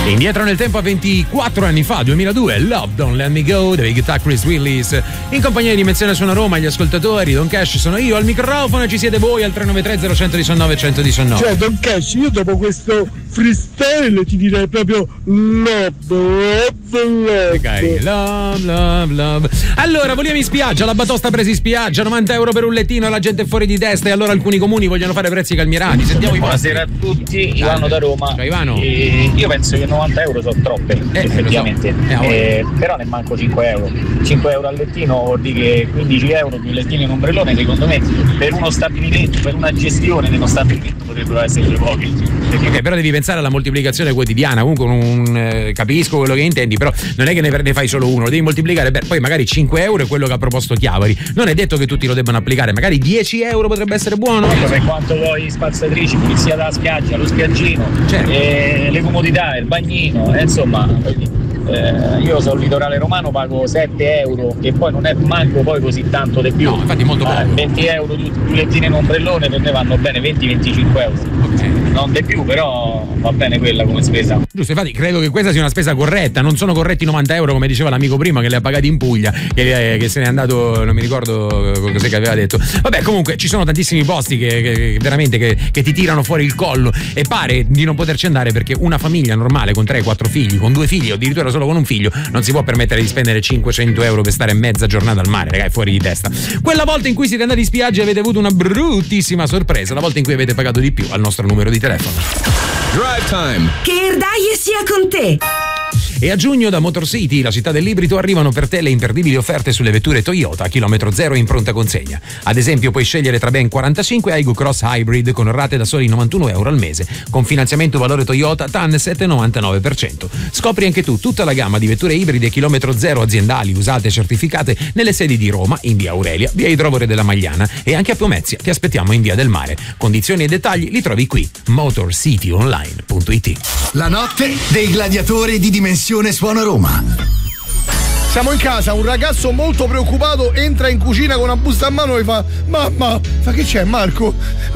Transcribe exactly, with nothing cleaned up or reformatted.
Indietro nel tempo a ventiquattro anni fa, duemiladue, Love Don't Let Me Go, dei Guitar Chris Willis, in compagnia di Dimensione Suona Roma, gli ascoltatori, Don Cash sono io al microfono e ci siete voi al tre nove tre zero uno uno nove uno uno nove. Cioè Don Cash, io dopo questo freestyle ti direi proprio love, love, love. Okay, love, love, love. Allora, voliamo in spiaggia, la batosta presa in spiaggia, novanta euro per un lettino, la gente è fuori di testa e allora alcuni comuni vogliono fare prezzi calmierati. Sentiamo i vostri. Buonasera a tutti, Ivano da Roma. Ciao Ivano. E io penso che novanta euro sono troppe, eh, effettivamente, so. eh, eh, però ne manco cinque euro. cinque euro al lettino vuol dire che quindici euro più lettino in ombrellone, secondo me, per uno stabilimento, per una gestione dello stabilimento potrebbero essere pochi. Ok, però devi pensare alla moltiplicazione quotidiana, comunque un, eh, capisco quello che intendi, però non è che ne, ne fai solo uno, lo devi moltiplicare per poi magari cinque euro è quello che ha proposto Chiavari. Non è detto che tutti lo debbano applicare, magari dieci euro potrebbe essere buono. Ecco, per quanto vuoi spazzatrici, pulizia della spiaggia, lo spiaggino, certo. eh, le comodità, il bagnino, eh, insomma, eh, io sono litorale romano, pago sette euro, che poi non è manco poi così tanto di più. No, infatti molto poco. Eh, venti euro più lettine in ombrellone per me vanno bene, venti venticinque euro. Okay. Non di più, però va bene quella come spesa. Giusto, infatti credo che questa sia una spesa corretta, non sono corretti novanta euro come diceva l'amico prima che li ha pagati in Puglia, che, che se n'è andato, non mi ricordo cos'è che aveva detto. Vabbè, comunque ci sono tantissimi posti che, che veramente che, che ti tirano fuori il collo e pare di non poterci andare perché una famiglia normale con tre quattro figli, con due figli o addirittura solo con un figlio non si può permettere di spendere cinquecento euro per stare mezza giornata al mare, ragazzi, fuori di testa. Quella volta in cui siete andati in spiaggia avete avuto una bruttissima sorpresa, la volta in cui avete pagato di più al nostro numero di telefono. Drive Time. Che Erdaie sia con te. E a giugno da Motor City, la città dell'ibrido, arrivano per te le imperdibili offerte sulle vetture Toyota a chilometro zero in pronta consegna. Ad esempio puoi scegliere tra ben quarantacinque Aygo Cross Hybrid con rate da soli novantuno euro al mese, con finanziamento valore Toyota T A N sette virgola novantanove per cento. Scopri anche tu tutta la gamma di vetture ibride chilometro zero aziendali, usate e certificate nelle sedi di Roma, in via Aurelia, via Idrovore della Magliana e anche a Pomezia. Ti aspettiamo in via del Mare. Condizioni e dettagli li trovi qui. motor city online punto it. La notte dei gladiatori di Dimensione Suona Roma. Siamo in casa, un ragazzo molto preoccupato entra in cucina con una busta a mano e fa: mamma, ma che c'è Marco?